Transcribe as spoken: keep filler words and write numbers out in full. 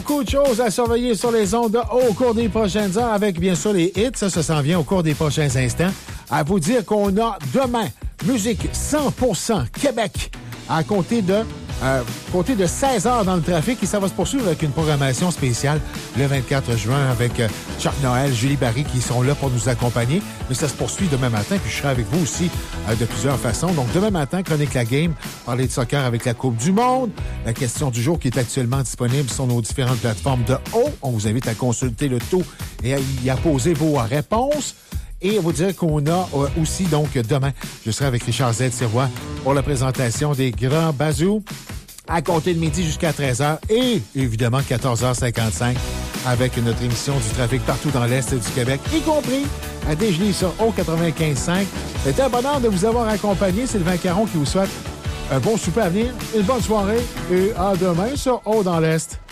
beaucoup de choses à surveiller sur les ondes de haut au cours des prochaines heures avec, bien sûr, les hits. Ça, ça s'en vient au cours des prochains instants. À vous dire qu'on a demain musique cent pour cent Québec à compter de, euh, compter de seize heures dans le trafic et ça va se poursuivre avec une programmation spéciale le vingt-quatre juin avec euh, Chuck Noël, Julie Barry qui sont là pour nous accompagner. Mais ça se poursuit demain matin puis je serai avec vous aussi euh, de plusieurs façons. Donc demain matin, Chronique la Game, parler de soccer avec la Coupe du Monde, la question du jour qui est actuellement disponible sur nos différentes plateformes de haut. On vous invite à consulter le tout et à y apposer vos réponses. Et vous dire qu'on a euh, aussi, donc, demain, je serai avec Richard Z. Sirois pour la présentation des Grands Bazous à compter de midi jusqu'à treize heures et, évidemment, quatorze heures cinquante-cinq avec notre émission du trafic partout dans l'Est du Québec, y compris à dégeler sur O quatre-vingt-quinze cinq. C'est un bonheur de vous avoir accompagné. Sylvain Caron qui vous souhaite un bon souper à venir, une bonne soirée et à demain sur O dans l'Est.